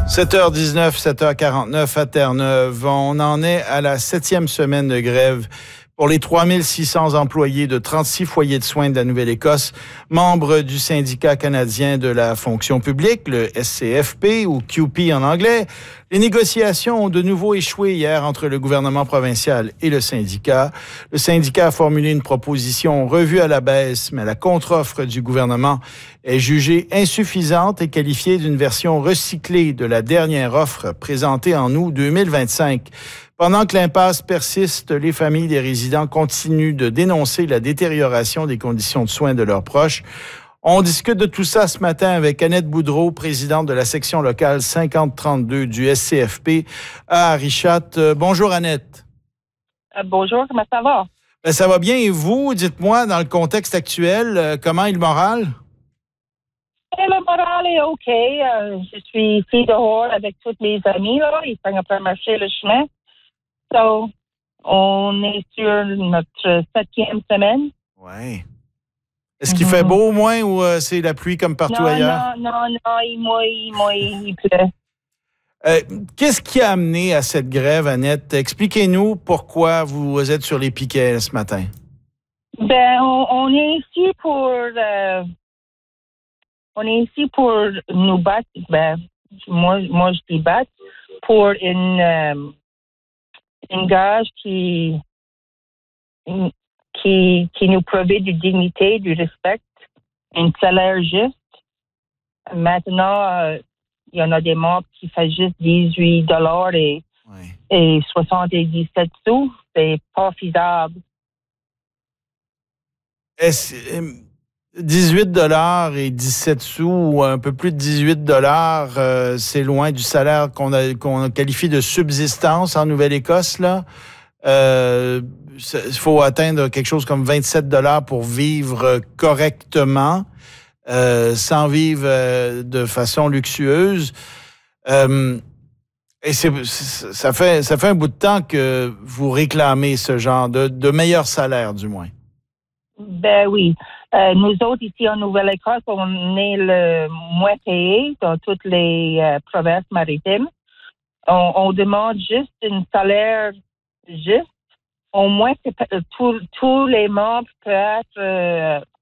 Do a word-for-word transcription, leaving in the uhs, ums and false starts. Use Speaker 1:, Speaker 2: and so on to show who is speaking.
Speaker 1: sept heures dix-neuf, sept heures quarante-neuf à Terre-Neuve. On en est à la septième semaine de grève pour les trois mille six cents employés de trente-six foyers de soins de la Nouvelle-Écosse, membres du syndicat canadien de la fonction publique, le S C F P ou Q P en anglais. Les négociations ont de nouveau échoué hier entre le gouvernement provincial et le syndicat. Le syndicat a formulé une proposition revue à la baisse, mais la contre-offre du gouvernement est jugée insuffisante et qualifiée d'une version recyclée de la dernière offre présentée en août deux mille vingt-cinq. Pendant que l'impasse persiste, les familles des résidents continuent de dénoncer la détérioration des conditions de soins de leurs proches. On discute de tout ça ce matin avec Annette Boudreau, présidente de la section locale cinquante trente-deux du S C F P à Arichat. Euh, bonjour Annette.
Speaker 2: Euh, bonjour, comment ça va?
Speaker 1: Ben, ça va bien et vous? Dites-moi, dans le contexte actuel, euh, comment est le moral?
Speaker 2: Et le moral est OK. Euh, je suis ici dehors avec tous mes amis. Là. Ils sont en train de marcher le chemin. So, on est sur notre septième semaine.
Speaker 1: Oui. Est-ce qu'il mm-hmm. fait beau au moins ou euh, c'est la pluie comme partout
Speaker 2: non,
Speaker 1: ailleurs?
Speaker 2: Non, non, non, il mouille, il mouille, il pleut.
Speaker 1: Euh, qu'est-ce qui a amené à cette grève, Annette? Expliquez-nous pourquoi vous êtes sur les piquets ce matin.
Speaker 2: Ben, on, on est ici pour... Euh, on est ici pour nous battre. Ben, moi, moi, je dis battre pour une... Euh, une gage qui, qui, qui nous provait de dignité, du respect, un salaire juste. Maintenant, euh, il y en a des membres qui font juste dix-huit dollars et, oui. et soixante-dix-sept sous. C'est pas faisable.
Speaker 1: Est-ce, dix-huit dollars et dix-sept sous, ou un peu plus de dix-huit dollars, euh, c'est loin du salaire qu'on, a, qu'on qualifie de subsistance en Nouvelle-Écosse, là. Euh, il faut atteindre quelque chose comme vingt-sept dollars pour vivre correctement, euh, sans vivre euh, de façon luxueuse. Euh, et c'est, ça fait, ça fait un bout de temps que vous réclamez ce genre de, de meilleur salaire, du moins.
Speaker 2: Ben oui. Euh, nous autres, ici en Nouvelle-Écosse, on est le moins payé dans toutes les euh, provinces maritimes. On, on demande juste un salaire juste. Au moins que tous les membres peuvent être euh,